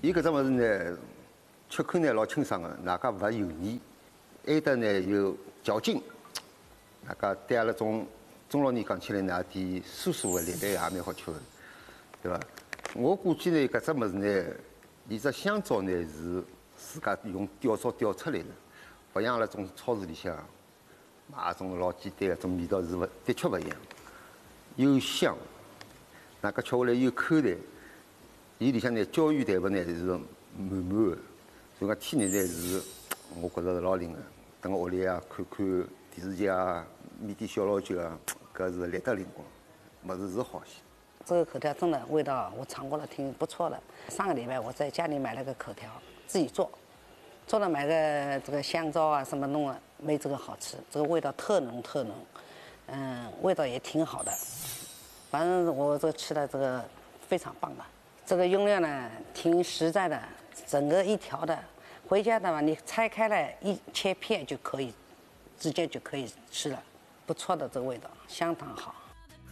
伊搿只物事呢，吃口呢老清爽个，外加勿油腻，还得呢有嚼劲，外加对阿拉中老年讲起来呢，点酥酥个粒粒也蛮好吃个，对伐？我估计呢，搿只物事呢，伊只香皂呢是自家用吊槽吊出来的，勿像阿拉种超市里向买种老简单个种味道是勿，的确勿一样，又香，外加吃下来又口弹。伊里向呢胶原蛋白呢是满满的，所以讲天然呢是，我觉着是老灵个。等我屋里啊看看电视剧啊，煨点小老酒啊，搿是立得灵光，物事是好些。 这个口条真的味道我尝过了，挺不错的。上个礼拜我在家里买了个口条，自己做了买个这个香皂啊什么弄了，没这个好吃，这个味道特浓，味道也挺好的。反正我这个吃的这个非常棒的。这个用料呢挺实在的，整个一条的，回家的话你拆开了一切片就可以，直接就可以吃了，不错的这个味道，相当好。